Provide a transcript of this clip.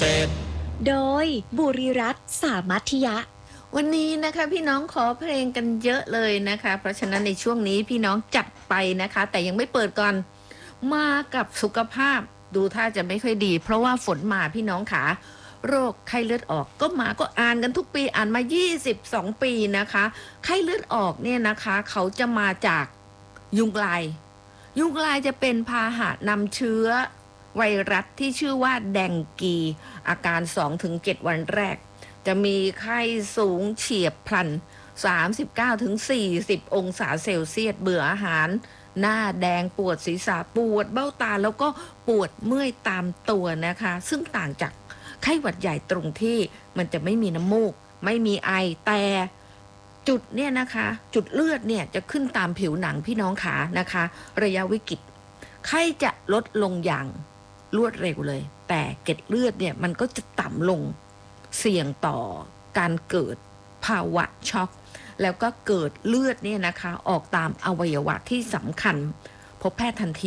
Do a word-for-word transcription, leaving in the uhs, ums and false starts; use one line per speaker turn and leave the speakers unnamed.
ษตร
โดยบุรีรัตน์สามัธยะ
วันนี้นะคะพี่น้องขอเพลงกันเยอะเลยนะคะเพราะฉะนั้นในช่วงนี้พี่น้องจัดไปนะคะแต่ยังไม่เปิดก่อนมากับสุขภาพดูท่าจะไม่ค่อยดีเพราะว่าฝนมาพี่น้องขาโรคไข้เลือดออกก็มาก็อ่านกันทุกปีอ่านมายี่สิบสองปีนะคะไข้เลือดออกเนี่ยนะคะเขาจะมาจากยุงลายยุงลายจะเป็นพาหะนำเชื้อไวรัสที่ชื่อว่าแดงกีอาการ สองถึงเจ็ด วันแรกจะมีไข้สูงเฉียบพลัน สามสิบเก้าถึงสี่สิบ องศาเซลเซียสเบื่ออาหารหน้าแดงปวดศีรษะปวดเบ้าตาแล้วก็ปวดเมื่อยตามตัวนะคะซึ่งต่างจากไข้หวัดใหญ่ตรงที่มันจะไม่มีน้ำมูกไม่มีไอแต่จุดเนี่ยนะคะจุดเลือดเนี่ยจะขึ้นตามผิวหนังพี่น้องขานะคะระยะวิกฤตไข้จะลดลงอย่างรวดเร็วเลยแต่เกล็ดเลือดเนี่ยมันก็จะต่ำลงเสี่ยงต่อการเกิดภาวะช็อกแล้วก็เกิดเลือดเนี่ยนะคะออกตามอวัยวะที่สำคัญพบแพทย์ทันที